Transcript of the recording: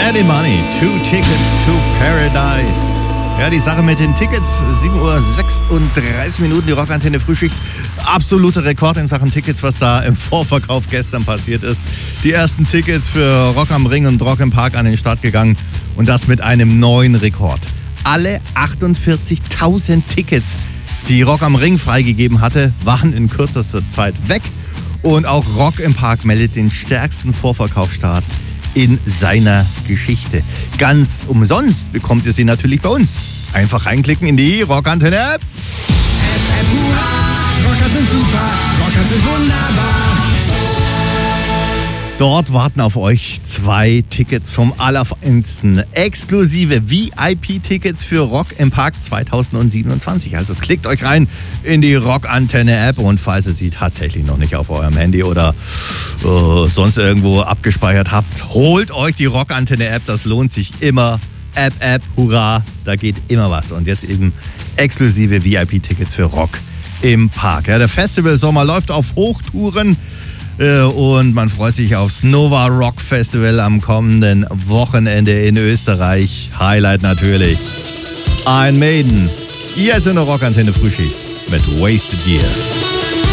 Eddie Money, 2 Tickets to Paradise. Ja, die Sache mit den Tickets, 7:36 Uhr, die Rockantenne Frühschicht. Absoluter Rekord in Sachen Tickets, was da im Vorverkauf gestern passiert ist. Die ersten Tickets für Rock am Ring und Rock im Park an den Start gegangen und das mit einem neuen Rekord. Alle 48.000 Tickets, die Rock am Ring freigegeben hatte, waren in kürzester Zeit weg. Und auch Rock im Park meldet den stärksten Vorverkaufsstart in seiner Geschichte. Ganz umsonst bekommt ihr sie natürlich bei uns. Einfach reinklicken in die Rockantenne-App. Rocker sind super, Rocker sind wunderbar. Dort warten auf euch 2 Tickets vom Allerfeinsten. Exklusive VIP-Tickets für Rock im Park 2027. Also klickt euch rein in die Rockantenne-App und falls ihr sie tatsächlich noch nicht auf eurem Handy oder sonst irgendwo abgespeichert habt, holt euch die Rockantenne-App. Das lohnt sich immer. App, hurra, da geht immer was. Und jetzt eben exklusive VIP-Tickets für Rock im Park. Ja, der Festival-Sommer läuft auf Hochtouren. Und man freut sich aufs Nova Rock Festival am kommenden Wochenende in Österreich. Highlight natürlich Iron Maiden. Ihr seid in der Rockantenne Frühschicht mit Wasted Years.